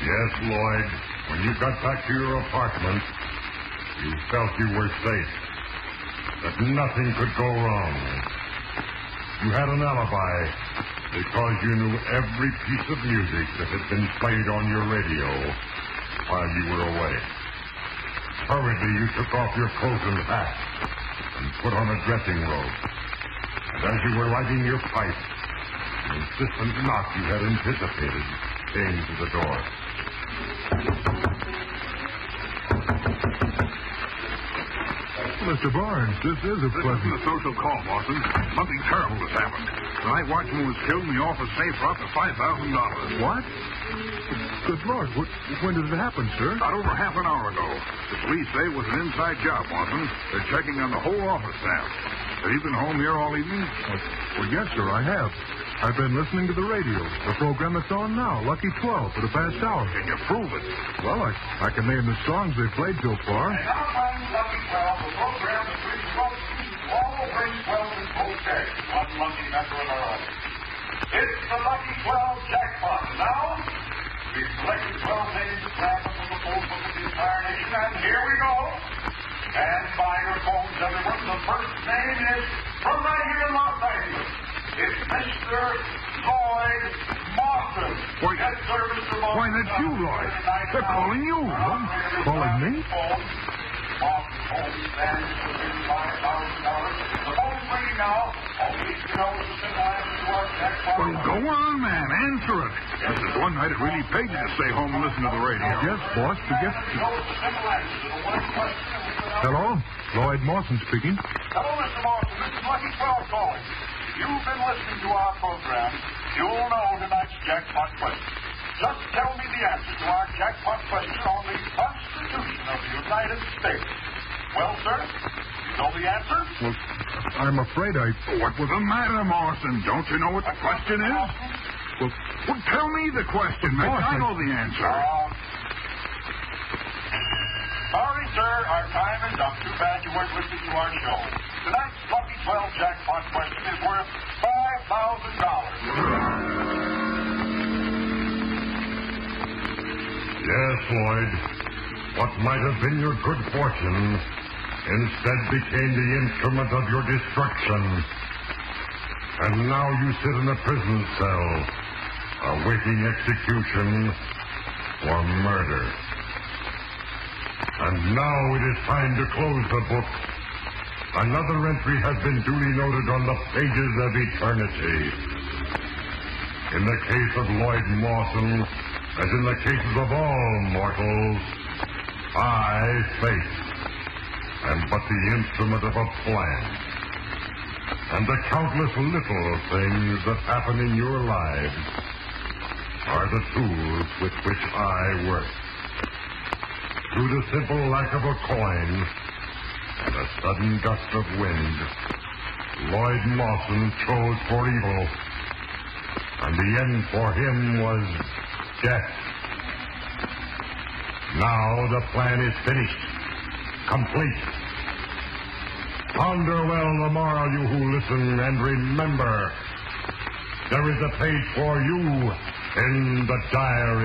Yes, Lloyd. When you got back to your apartment, you felt you were safe. That nothing could go wrong. You had an alibi because you knew every piece of music that had been played on your radio while you were away. Hurriedly, you took off your coat and hat and put on a dressing robe. And as you were lighting your pipe, the insistent knock you had anticipated came to the door. Mr. Barnes, this is a pleasant... This is a social call, Watson. Something terrible has happened. The night watchman was killed and the office safe dropped to $5,000. What? Good Lord, when did it happen, sir? About over half an hour ago. The police say it was an inside job, Watson. They're checking on the whole office staff. Have you been home here all evening? Well, yes, sir, I have. I've been listening to the radio, the program that's on now, Lucky 12, for the past hour. Can you prove it? Well, I can name the songs they've played so far. And now finds Lucky 12, the program that brings wealth to all brings wealth in both days. One lucky member of our audience. It's the Lucky 12 jackpot. Now, we've selected 12 names of travel from the full book of the entire nation, and here we go. And by your phones, everyone, the first name is from right here in Los Angeles. It's Mr. Lloyd Mawson. Yes, sir, Mr. Mawson. Why, that's you, Lloyd. They're calling you. Calling me? Mawson Home stands within $5,000. The phone's ringing now. Only you know it's the line to our jackpot. Well, go on, man. Answer it. This is one night it really paid you to stay home and listen to the radio. Yes, boss, to get... You know it's a simple answer to the one question. Hello? Lloyd Mawson speaking. Hello, Mr. Mawson. This is Lucky 12 calling. You've been listening to our program. You'll know tonight's jackpot question. Just tell me the answer to our jackpot question on the Constitution of the United States. Well, sir, you know the answer? Well, I'm afraid I... What was the matter, Mawson? Don't you know what the question is? Well, tell me the question, man. I know the answer. Sorry, sir. Our time is up. Too bad you weren't listening to our show. Tonight's Lucky 12 jackpot question is worth $5,000. Yes, Lloyd. What might have been your good fortune instead became the instrument of your destruction. And now you sit in a prison cell, awaiting execution for murder. And now it is time to close the book. Another entry has been duly noted on the pages of eternity. In the case of Lloyd Mawson, as in the cases of all mortals, I, Fate, am but the instrument of a plan. And the countless little things that happen in your lives are the tools with which I work. Through the simple lack of a coin and a sudden gust of wind, Lloyd Mawson chose for evil, and the end for him was death. Now the plan is finished, complete. Ponder well tomorrow, you who listen, and remember, there is a page for you in the diary